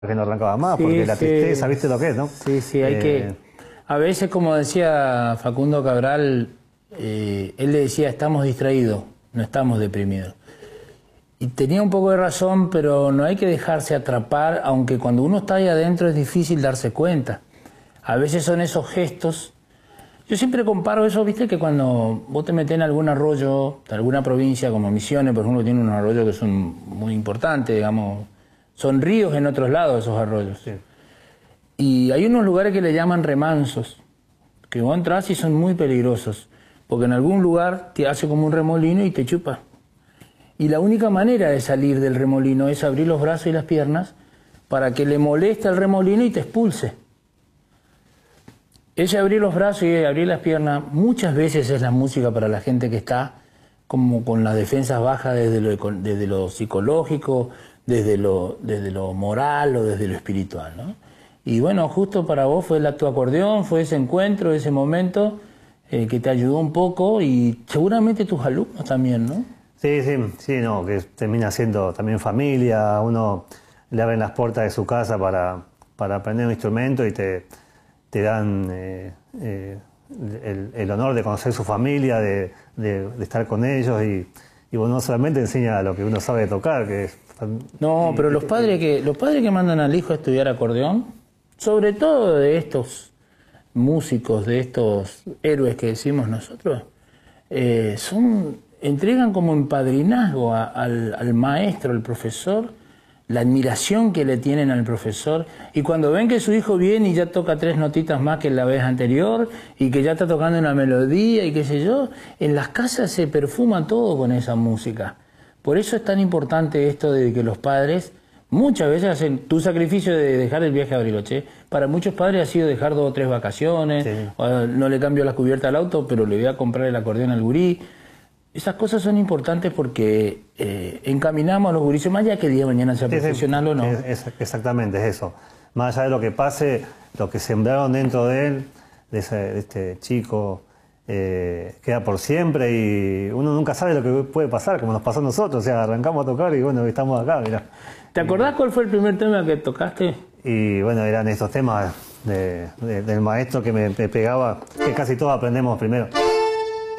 que no arrancaba más, Sí, porque la sí. tristeza, ¿viste lo que es, no? Sí, sí, hay que... A veces, como decía Facundo Cabral, él le decía, estamos distraídos, no estamos deprimidos. Y tenía un poco de razón, pero no hay que dejarse atrapar, aunque cuando uno está ahí adentro es difícil darse cuenta. A veces son esos gestos. Yo siempre comparo eso, viste, que cuando vos te metés en algún arroyo de alguna provincia, como Misiones, por ejemplo, tiene unos arroyos que son muy importantes, digamos, son ríos en otros lados esos arroyos. Sí. Y hay unos lugares que le llaman remansos, que vos entras y son muy peligrosos, porque en algún lugar te hace como un remolino y te chupa. Y la única manera de salir del remolino es abrir los brazos y las piernas para que le moleste al remolino y te expulse. Ese abrir los brazos y abrir las piernas muchas veces es la música para la gente que está como con las defensas bajas desde lo psicológico, desde lo moral o desde lo espiritual, ¿no? Y bueno, justo para vos fue el acto acordeón, fue ese encuentro, ese momento que te ayudó un poco y seguramente tus alumnos también, ¿no? Sí, sí, sí, no, que termina siendo también familia, uno le abren las puertas de su casa para aprender un instrumento y te dan el honor de conocer su familia, de estar con ellos y bueno, no solamente enseña lo que uno sabe tocar, que es... No, pero los padres que mandan al hijo a estudiar acordeón, sobre todo de estos músicos, de estos héroes que decimos nosotros, entregan como empadrinazgo al maestro, al profesor, la admiración que le tienen al profesor, y cuando ven que su hijo viene y ya toca 3 notitas más que la vez anterior, y que ya está tocando una melodía y qué sé yo, en las casas se perfuma todo con esa música. Por eso es tan importante esto de que los padres muchas veces hacen tu sacrificio de dejar el viaje a Bariloche. Para muchos padres ha sido dejar 2 o 3 vacaciones, Sí. no le cambio la cubierta al auto, pero le voy a comprar el acordeón al gurí. Esas cosas son importantes porque encaminamos a los gurises, más allá que el día de mañana sea profesional o no. Exactamente, es eso. Más allá de lo que pase, lo que sembraron dentro de él, de este chico, queda por siempre y uno nunca sabe lo que puede pasar, como nos pasó a nosotros. O sea, arrancamos a tocar y bueno, estamos acá, mirá. ¿Te acordás cuál fue el primer tema que tocaste? Y bueno, eran estos temas del maestro que me pegaba, que casi todos aprendemos primero.